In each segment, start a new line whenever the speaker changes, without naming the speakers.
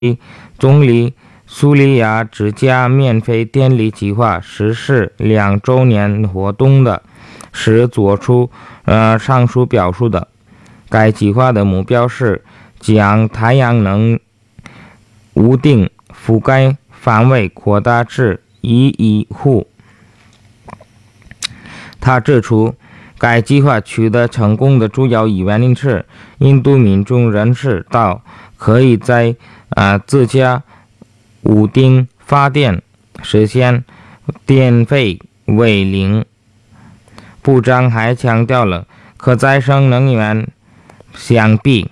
总理苏利亚之家免费电力计划实施2周年活动的是做出上述表述的。该计划的目标是将太阳能屋顶覆盖范围扩大至1亿户。他指出，该计划取得成功的主要原因是印度民众认识到可以在自家屋顶发电，实现电费为零。部长还强调了可再生能源相比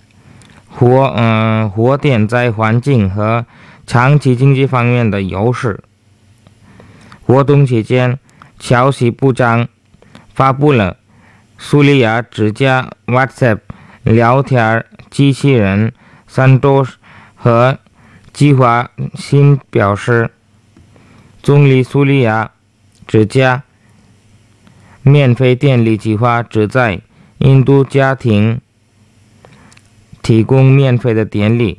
火电在环境和长期经济方面的优势。活动期间，乔西部长发布了苏利亚之家 WhatsApp 聊天机器人Santosh和计划新表示，总理苏利亚之家免费电力计划旨在印度家庭提供免费的电力。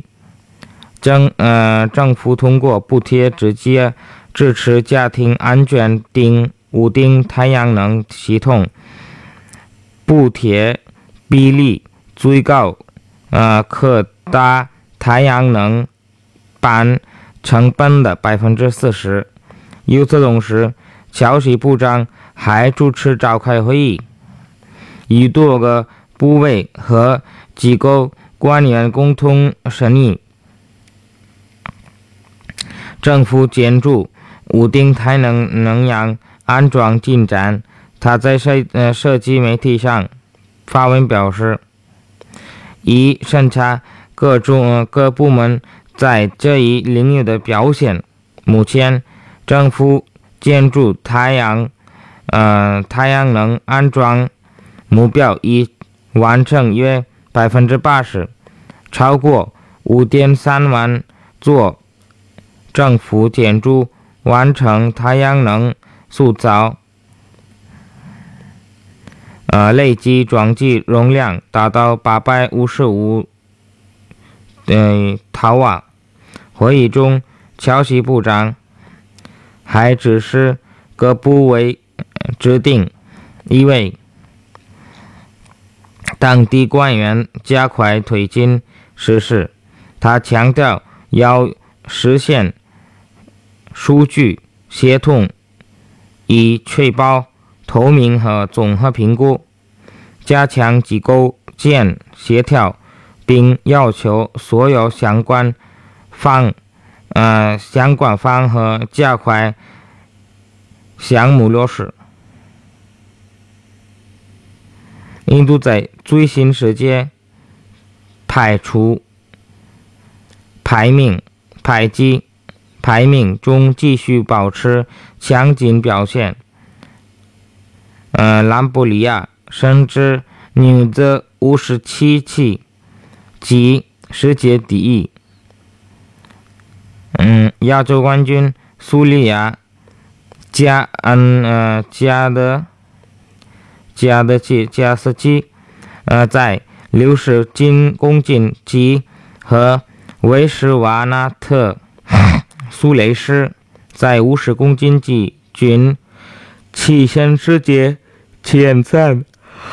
政府通过补贴直接支持家庭安全屋顶太阳能系统，补贴比例最高可达太阳能板成本的 40%。 与此同时，乔西部长还主持召开会议，与多个部委和机构官员共同审议政府建筑屋顶太阳能安装进展。他在社交媒体上发文表示，以审查各部门在这一领域的表现，目前政府建筑太阳能安装目标已完成约 80%， 超过 5.3 万座政府建筑完成太阳能塑造，累计装机容量达到855塔瓦。会议中，乔西部长还指示各部委制定一位当地官员加快推进实施。他强调要实现数据协同，以确保透明和综合评估，加强机构间协调，并要求所有相关方和加快项目落实。印度在最新世界排名中继续保持强劲表现。兰博利亚甚至女子57期即世界第一。亚洲冠军苏利亚加斯基在60公斤级和维什瓦纳特苏雷斯在50公斤级均跻身世界前3。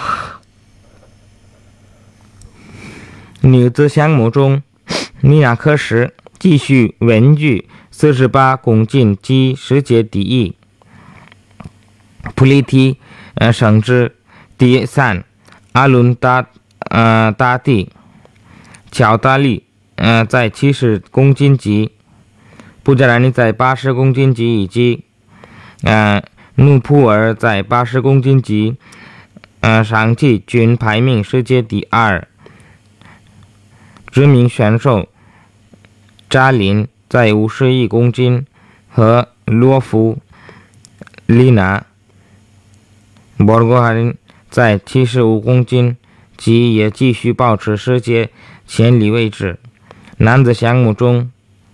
女子项目中，米亚克什继续稳居48公斤级世界第一，普利提升至第3，阿伦达蒂乔达利在70公斤级，布加拉尼在80公斤级，以及努普尔在80公斤级上期均排名世界第2。知名选手扎林在51公斤和罗夫丽娜博格哈林在75公斤级也继续保持世界前列位置。男子项目中，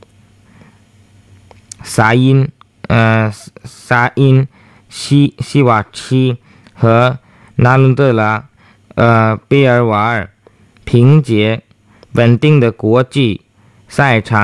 萨因西瓦奇和纳伦德拉贝尔瓦尔凭借稳定的国际赛场